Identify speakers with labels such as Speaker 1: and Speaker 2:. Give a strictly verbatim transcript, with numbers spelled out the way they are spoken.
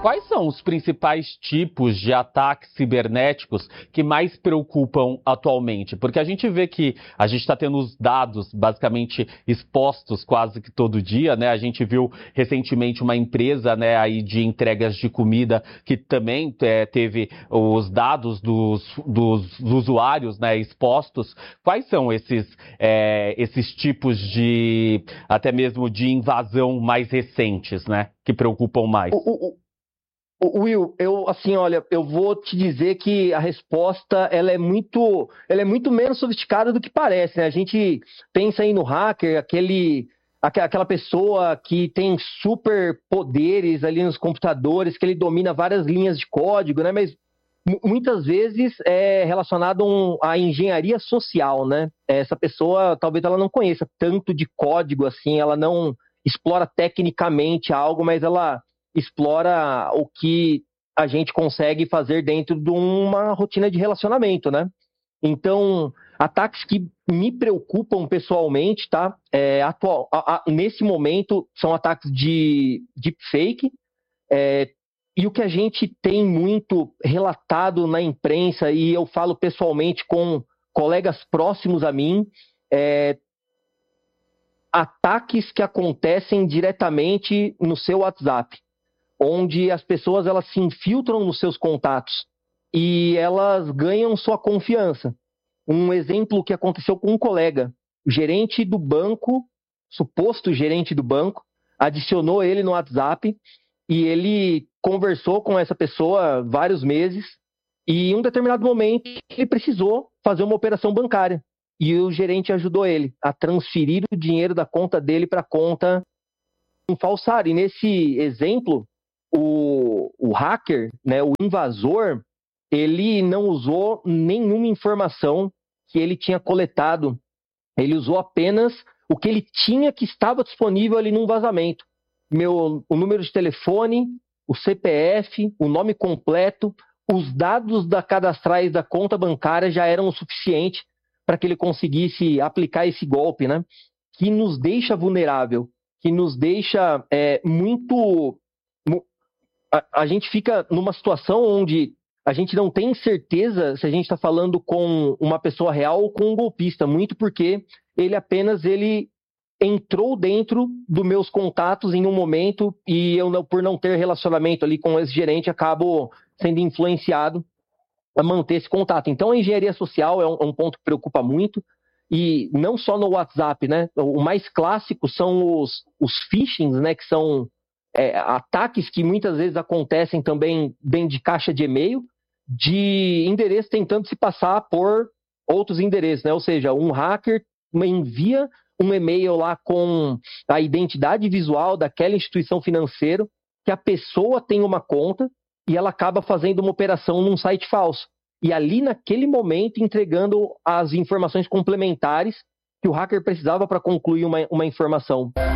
Speaker 1: Quais são os principais tipos de ataques cibernéticos que mais preocupam atualmente? Porque a gente vê que a gente está tendo os dados basicamente expostos quase que todo dia, né? A gente viu recentemente uma empresa, né, aí de entregas de comida que também é, teve os dados dos, dos usuários, né, expostos. Quais são esses, é, esses tipos de, até mesmo de invasão mais recentes, né, que preocupam mais?
Speaker 2: O, o... Will, eu assim, olha, eu vou te dizer que a resposta ela é muito, ela é muito menos sofisticada do que parece, né? A gente pensa aí no hacker, aquele, aquela pessoa que tem super poderes ali nos computadores, que ele domina várias linhas de código, né? Mas muitas vezes é relacionado um, à engenharia social, né? Essa pessoa, talvez ela não conheça tanto de código assim, ela não explora tecnicamente algo, mas ela explora o que a gente consegue fazer dentro de uma rotina de relacionamento, né? Então, ataques que me preocupam pessoalmente, tá? É, atual, a, a, nesse momento, são ataques de deepfake, é, e o que a gente tem muito relatado na imprensa, e eu falo pessoalmente com colegas próximos a mim, é ataques que acontecem diretamente no seu WhatsApp, onde as pessoas elas se infiltram nos seus contatos e elas ganham sua confiança. Um exemplo que aconteceu com um colega, o gerente do banco, suposto gerente do banco, adicionou ele no WhatsApp e ele conversou com essa pessoa vários meses e em um determinado momento ele precisou fazer uma operação bancária e o gerente ajudou ele a transferir o dinheiro da conta dele para a conta um falsário. E nesse exemplo, O, o hacker, né, o invasor, ele não usou nenhuma informação que ele tinha coletado. Ele usou apenas o que ele tinha que estava disponível ali num vazamento. Meu, o número de telefone, o C P F, o nome completo, os dados da cadastrais da conta bancária já eram o suficiente para que ele conseguisse aplicar esse golpe, né? Que nos deixa vulnerável, que nos deixa é, muito... A, a gente fica numa situação onde a gente não tem certeza se a gente está falando com uma pessoa real ou com um golpista, muito porque ele apenas ele entrou dentro dos meus contatos em um momento e eu, por não ter relacionamento ali com esse gerente, acabo sendo influenciado a manter esse contato. Então, a engenharia social é um, é um ponto que preocupa muito, e não só no WhatsApp, né? O mais clássico são os, os phishings, né? Que são É, ataques que muitas vezes acontecem também dentro de caixa de e-mail, de endereço tentando se passar por outros endereços, né? Ou seja, um hacker envia um e-mail lá com a identidade visual daquela instituição financeira, que a pessoa tem uma conta e ela acaba fazendo uma operação num site falso. E ali, naquele momento, entregando as informações complementares que o hacker precisava para concluir uma, uma informação.